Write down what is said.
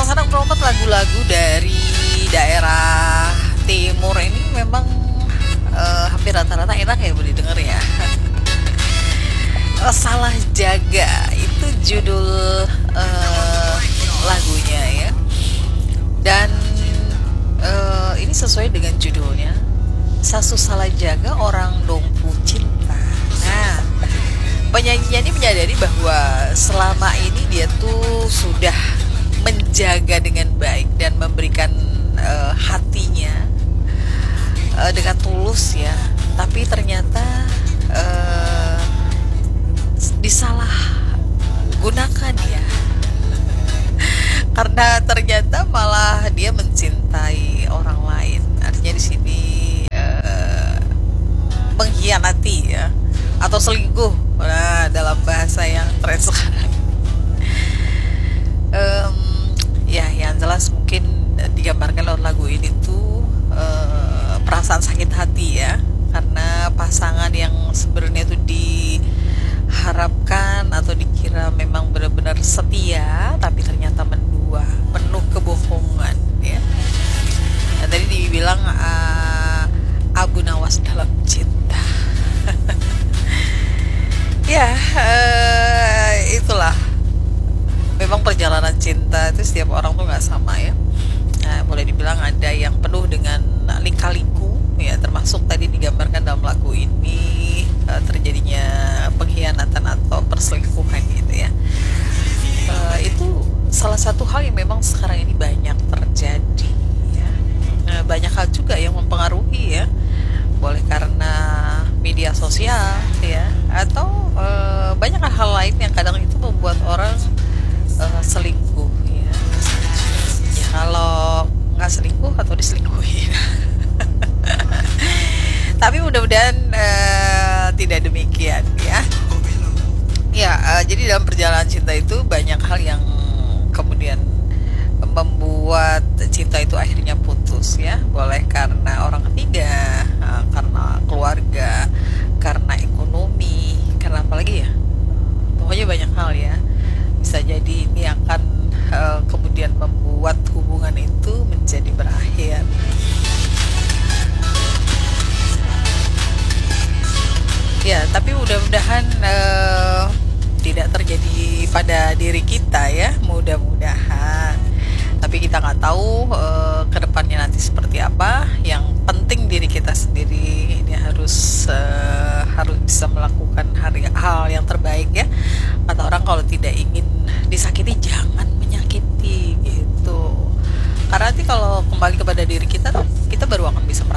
Senang-senang promote lagu-lagu dari daerah timur ini memang hampir rata-rata enak ya boleh denger ya. Salah Jaga itu judul lagunya ya. Dan ini sesuai dengan judulnya, Sasu Salah Jaga Orang Dompu Cinta. Nah, penyanyinya ini menyadari bahwa selama ini dia tuh sudah menjaga dengan baik dan memberikan hatinya dengan tulus ya, tapi ternyata disalah gunakan ya, karena ternyata malah dia mencintai orang lain. Artinya di sini mengkhianati ya, atau selingkuh. Nah, dalam bahasa yang tren sekarang. Ya, yang jelas mungkin digambarkan lewat lagu ini tuh perasaan sakit hati ya, karena pasangan yang sebenarnya tuh diharapkan atau dikira memang benar-benar setia, tapi ternyata mendua, penuh kebohongan ya. Nah, tadi dibilang Abu Nawas dalam cinta. Ya, itulah. Memang perjalanan cinta itu setiap orang tuh nggak sama ya. Nah, boleh dibilang ada yang penuh dengan lika-liku ya, termasuk tadi digambarkan dalam lagu ini terjadinya pengkhianatan atau perselingkuhan gitu ya. Itu salah satu hal yang memang sekarang ini banyak terjadi ya. Banyak hal juga yang mempengaruhi ya, boleh karena media sosial ya, atau banyak hal lain yang kadang itu membuat orang selingkuh ya. Ya kalau nggak selingkuh atau diselingkuhi. Tapi mudah-mudahan tidak demikian ya. Ya, jadi dalam perjalanan cinta itu banyak hal yang kemudian membuat cinta itu akhirnya putus ya. Boleh karena orang ketiga, karena keluarga, karena ekonomi, karena apa lagi ya, pokoknya banyak hal ya. Bisa jadi ini akan kemudian membuat hubungan itu menjadi berakhir. Ya, tapi mudah-mudahan tidak terjadi pada diri kita ya, mudah-mudahan. Tapi kita nggak tahu kedepannya nanti seperti apa. Yang penting diri kita sendiri ini harus bisa melakukan hal yang terbaik ya. Kata orang, kalau tidak ingin disakiti jangan menyakiti gitu. Karena nanti kalau kembali kepada diri kita, kita baru akan bisa